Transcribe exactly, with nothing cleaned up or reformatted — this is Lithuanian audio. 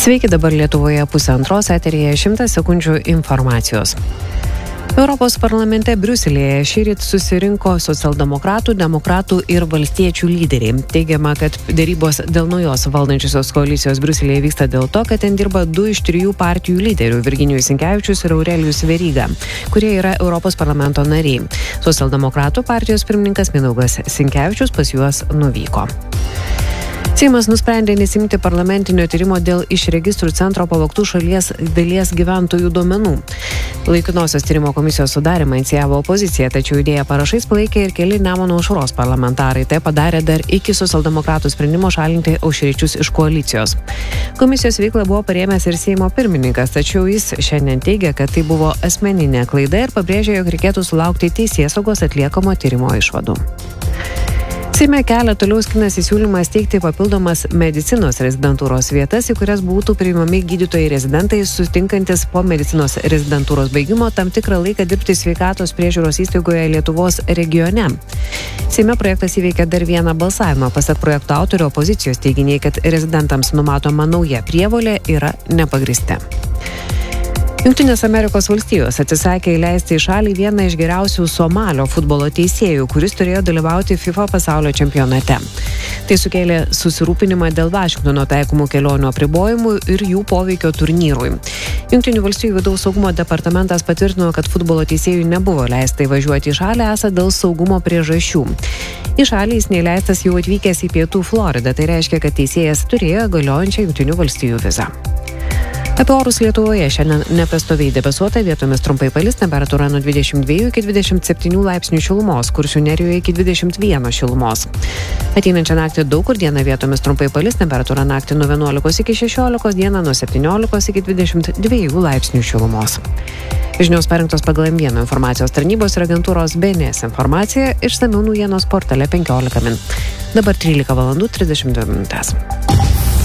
Sveiki, dabar Lietuvoje pusantros, eteryje šimtas sekundžių informacijos. Europos parlamente Briuselėje šįryt susirinko socialdemokratų, demokratų ir valstiečių lyderiai. Teigiama, kad dėrybos dėl naujos valdančiosios koalicijos Briuselėje vyksta dėl to, kad ten dirba du iš trijų partijų lyderių – Virginijus Sinkevičius ir Aurelijus Veryga, kurie yra Europos parlamento nariai. Socialdemokratų partijos pirmininkas Mindaugas Sinkevičius pas juos nuvyko. Seimas nusprendė nesimti parlamentinio tyrimo dėl iš registrų centro pavogtų šalies dalies gyventojų duomenų. Laikinosios tyrimo komisijos sudarymą inicijavo opozicija, tačiau idėją parašais palaikė ir keli Nemuno aušros parlamentarai. Tai padarė dar iki socialdemokratų sprendimo šalinti aušriečius iš koalicijos. Komisijos veiklą buvo parėmęs ir Seimo pirmininkas, tačiau jis šiandien teigia, kad tai buvo asmeninė klaida ir pabrėžė, jog reikėtų sulaukti teisėsaugos atliekamo tyrimo išvadų. Seime kelia toliau skinasi siūlymas steigti papildomas medicinos rezidentūros vietas, į kurias būtų priimami gydytojai rezidentai, sutinkantis po medicinos rezidentūros baigimo tam tikrą laiką dirbti sveikatos priežiūros įstaigoje Lietuvos regione. Seime projektas įveikė dar vieną balsavimą. Pasak projekto autorio, opozicijos teiginiai, kad rezidentams numatoma nauja prievolė, yra nepagristi. Jungtinės Amerikos valstijos atsisakė įleisti į šalį vieną iš geriausių Somalio futbolo teisėjų, kuris turėjo dalyvauti FIFA pasaulio čempionate. Tai sukėlė susirūpinimą dėl Vašingtono taikomų kelionių apribojimų ir jų poveikio turnyrui. Jungtinių valstijų vidaus saugumo departamentas patvirtino, kad futbolo teisėjui nebuvo leista įvažiuoti į šalį esą dėl saugumo priežasčių. Į šalį jis neįleistas jau atvykęs į pietų Floridą, tai reiškia, kad teisėjas turėjo galiojančią Jungtinių valstijų vizą. Apie orus Lietuvoje šiandien nepastoviai debesuota, vietomis trumpai palis, temperatūra nuo dvidešimt dviejų iki dvidešimt septynių laipsnių šilumos, Kuršių nerijoje iki dvidešimt vieno šilumos. Ateinančią naktį daug kur dieną vietomis trumpai palis, temperatūra naktį nuo vienuolikos iki šešiolikos, dieną nuo septyniolikos iki dvidešimt dviejų laipsnių šilumos. Žinios parengtos pagal M vienas informacijos tarnybos ir agentūros B N S informacija, išsamiau naujienos portale penkiolika min. Dabar trylika valandų trisdešimt dvi minutės.